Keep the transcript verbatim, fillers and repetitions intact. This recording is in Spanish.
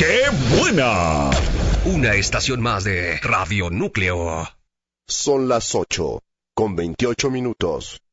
¡Qué buena! Una estación más de Radio Núcleo. Son las ocho, con veintiocho minutos.